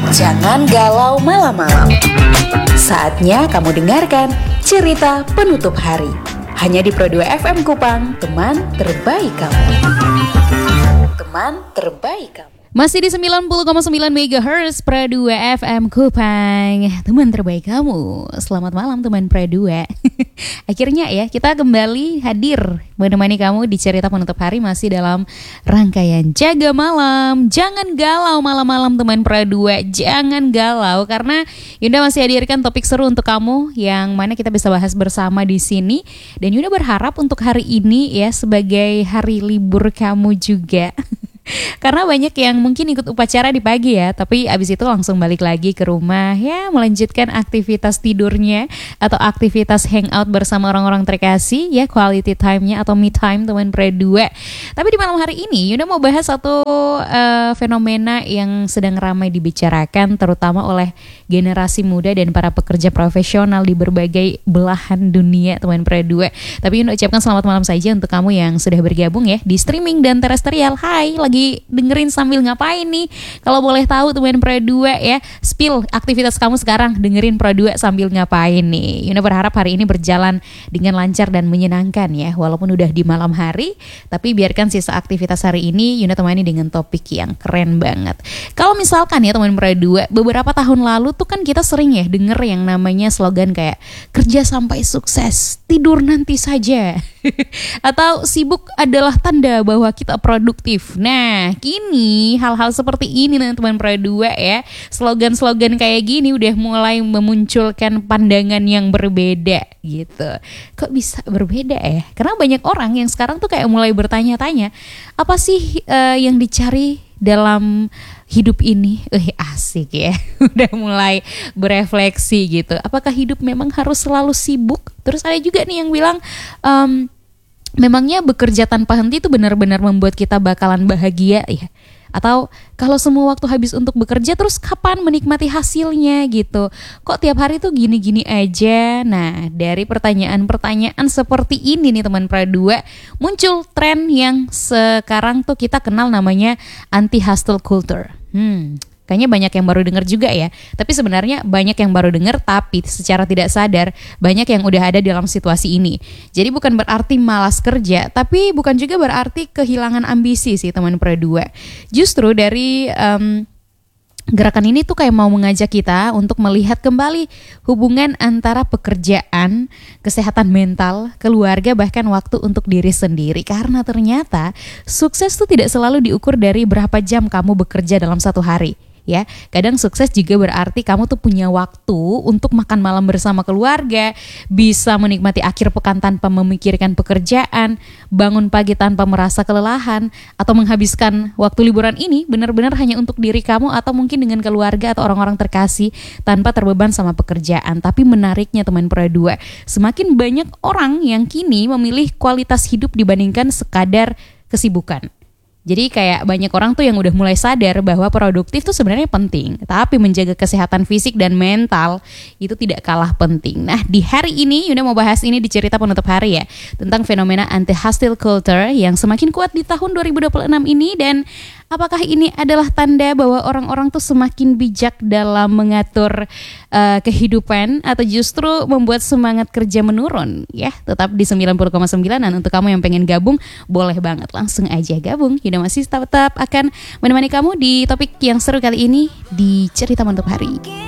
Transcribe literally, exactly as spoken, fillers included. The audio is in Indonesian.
Jangan galau malam-malam. Saatnya kamu dengarkan cerita penutup hari. Hanya di Pro dua F M Kupang, teman terbaik kamu. Teman terbaik kamu. Masih di sembilan puluh koma sembilan megahertz Pro dua F M Kupang, teman terbaik kamu. Selamat malam teman Pro dua. Akhirnya ya kita kembali hadir menemani kamu di cerita penutup hari, masih dalam rangkaian Jaga Malam. Jangan galau malam-malam teman Pro dua, jangan galau karena Yunda masih hadirkan topik seru untuk kamu yang mana kita bisa bahas bersama di sini. Dan Yunda berharap untuk hari ini ya sebagai hari libur kamu juga. Karena banyak yang mungkin ikut upacara di pagi ya, tapi abis itu langsung balik lagi ke rumah ya, melanjutkan aktivitas tidurnya atau aktivitas hangout bersama orang-orang terkasih ya, quality time-nya atau me time teman Pro dua. Tapi di malam hari ini Yunda mau bahas satu uh, fenomena yang sedang ramai dibicarakan terutama oleh generasi muda dan para pekerja profesional di berbagai belahan dunia teman Pro dua. Tapi Yunda ucapkan selamat malam saja untuk kamu yang sudah bergabung ya di streaming dan terestrial. Hai, lagi dengerin sambil ngapain nih? Kalau boleh tahu teman Pro dua ya, spill aktivitas kamu sekarang dengerin Pro dua sambil ngapain nih? Yuna berharap hari ini berjalan dengan lancar dan menyenangkan ya, walaupun udah di malam hari, tapi biarkan sisa aktivitas hari ini Yuna temani dengan topik yang keren banget. Kalau misalkan ya teman Pro dua, beberapa tahun lalu tuh kan kita sering ya denger yang namanya slogan kayak kerja sampai sukses, tidur nanti saja. Atau sibuk adalah tanda bahwa kita produktif. Nah, kini hal-hal seperti ini nih teman Pro dua ya, slogan-slogan kayak gini udah mulai memunculkan pandangan yang berbeda gitu. Kok bisa berbeda ya? Karena banyak orang yang sekarang tuh kayak mulai bertanya-tanya, apa sih uh, yang dicari dalam hidup ini? Eh asik ya. Udah mulai berefleksi gitu. Apakah hidup memang harus selalu sibuk? Terus ada juga nih yang bilang um, memangnya bekerja tanpa henti itu benar-benar membuat kita bakalan bahagia ya? Atau kalau semua waktu habis untuk bekerja, terus kapan menikmati hasilnya gitu? Kok tiap hari tuh gini-gini aja? Nah, dari pertanyaan-pertanyaan seperti ini nih teman Pro dua, muncul tren yang sekarang tuh kita kenal namanya anti-hustle culture. Hmm, kayaknya banyak yang baru dengar juga ya. Tapi sebenarnya banyak yang baru dengar, tapi secara tidak sadar banyak yang udah ada dalam situasi ini. Jadi bukan berarti malas kerja, tapi bukan juga berarti kehilangan ambisi sih teman Pro dua. Justru dari um, gerakan ini tuh kayak mau mengajak kita untuk melihat kembali hubungan antara pekerjaan, kesehatan mental, keluarga, bahkan waktu untuk diri sendiri. Karena ternyata sukses tuh tidak selalu diukur dari berapa jam kamu bekerja dalam satu hari. Ya, kadang sukses juga berarti kamu tuh punya waktu untuk makan malam bersama keluarga, bisa menikmati akhir pekan tanpa memikirkan pekerjaan, bangun pagi tanpa merasa kelelahan, atau menghabiskan waktu liburan ini benar-benar hanya untuk diri kamu atau mungkin dengan keluarga atau orang-orang terkasih tanpa terbeban sama pekerjaan. Tapi menariknya teman Pro dua, semakin banyak orang yang kini memilih kualitas hidup dibandingkan sekadar kesibukan. Jadi kayak banyak orang tuh yang udah mulai sadar bahwa produktif tuh sebenarnya penting, tapi menjaga kesehatan fisik dan mental itu tidak kalah penting. Nah, di hari ini Yunda mau bahas ini di cerita penutup hari ya, tentang fenomena anti-hustle culture yang semakin kuat di tahun dua ribu dua puluh enam ini. Dan apakah ini adalah tanda bahwa orang-orang tuh semakin bijak dalam mengatur uh, kehidupan, atau justru membuat semangat kerja menurun? Ya, tetap di sembilan puluh koma sembilan. Dan untuk kamu yang pengen gabung, boleh banget langsung aja gabung. Yunda masih tetap akan menemani kamu di topik yang seru kali ini di cerita penutup hari.